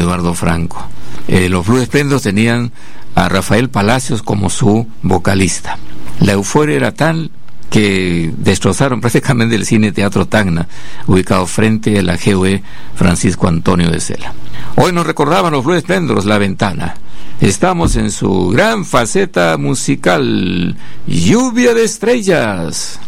Eduardo Franco. Los Blue Espléndidos tenían a Rafael Palacios como su vocalista. La euforia era tal que destrozaron prácticamente el Cine Teatro Tacna, ubicado frente a la GOE Francisco Antonio de Sela. Hoy nos recordaban los Blue Espléndidos La Ventana. Estamos en su gran faceta musical, Lluvia de Estrellas.